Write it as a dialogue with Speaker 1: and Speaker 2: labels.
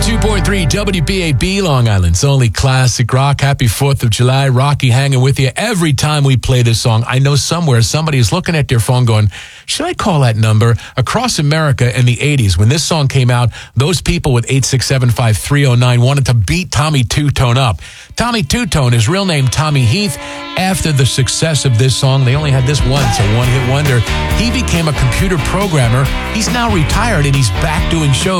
Speaker 1: 102.3 WBAB, Long Island's only classic rock. Happy 4th of July. Rocky hanging with you every time we play this song. I know somewhere somebody is looking at their phone going, should I call that number? Across America in the 80s, when this song came out, those people with 8675309 wanted to beat Tommy Two-Tone up. Tommy Two-Tone, his real name Tommy Heath. After the success of this song, they only had this once, a one-hit wonder. He became a computer programmer. He's now retired and he's back doing shows.